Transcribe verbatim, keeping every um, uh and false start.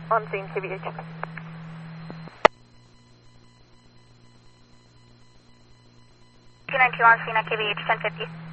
On scene, K V H. two nine two on scene at K V H ten fifty.